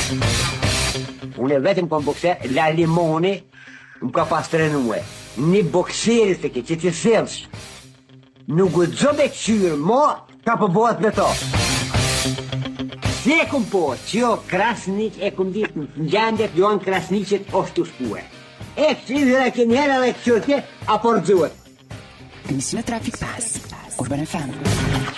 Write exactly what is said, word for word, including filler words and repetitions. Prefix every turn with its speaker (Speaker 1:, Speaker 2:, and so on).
Speaker 1: Unë e vetëm kom bokser, la limoni, më ka pas trenue. Një bokserit të ke që të selsh, nuk gudzo me këqyrë, mo ka përbohet me to. Si e kum po, që jo Krasniq e kum ditë në gjandet, joan Krasniqet është të shkue. E këqyrë dhe ke njëra dhe këqyrë, apo rëzuhet.
Speaker 2: Emisione Traffic Pass, Urban F M.